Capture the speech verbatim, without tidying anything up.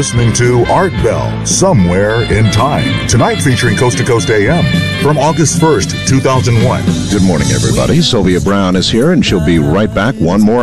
listening to Art Bell, Somewhere in Time. Tonight featuring Coast to Coast A M from August first, two thousand one. Good morning, everybody. Sylvia Brown is here, and she'll be right back. One more